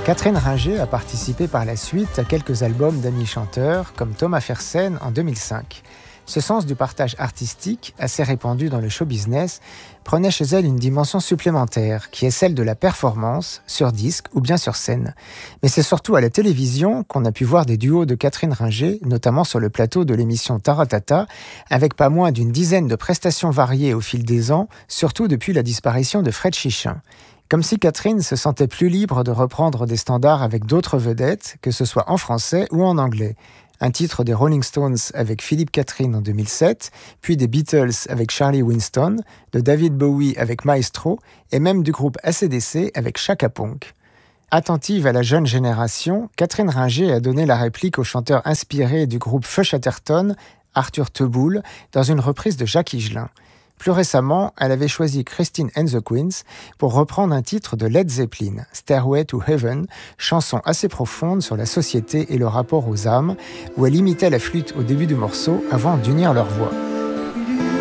Catherine Ringer a participé par la suite à quelques albums d'amis chanteurs, comme Thomas Fersen en 2005. Ce sens du partage artistique, assez répandu dans le show business, prenait chez elle une dimension supplémentaire, qui est celle de la performance, sur disque ou bien sur scène. Mais c'est surtout à la télévision qu'on a pu voir des duos de Catherine Ringer, notamment sur le plateau de l'émission Taratata, avec pas moins d'une dizaine de prestations variées au fil des ans, surtout depuis la disparition de Fred Chichin. Comme si Catherine se sentait plus libre de reprendre des standards avec d'autres vedettes, que ce soit en français ou en anglais. Un titre des Rolling Stones avec Philippe Catherine en 2007, puis des Beatles avec Charlie Winston, de David Bowie avec Maestro, et même du groupe AC/DC avec Chaka Ponk. Attentive à la jeune génération, Catherine Ringer a donné la réplique au chanteur inspiré du groupe Feu Chatterton, Arthur Teboul, dans une reprise de Jacques Higelin. Plus récemment, elle avait choisi Christine and the Queens pour reprendre un titre de Led Zeppelin, Stairway to Heaven, chanson assez profonde sur la société et le rapport aux âmes, où elle imitait la flûte au début du morceau avant d'unir leurs voix.